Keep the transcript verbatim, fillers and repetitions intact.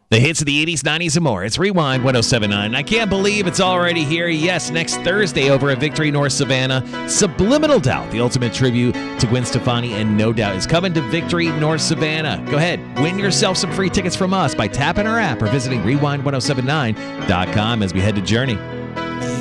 The hits of the eighties, nineties, and more. It's Rewind one oh seven point nine. I can't believe it's already here. Yes, next Thursday over at Victory North Savannah, Subliminal Doubt, the ultimate tribute to Gwen Stefani and No Doubt, is coming to Victory North Savannah. Go ahead, win yourself some free tickets from us by tapping our app or visiting rewind ten seventy-nine dot com as we head to Journey.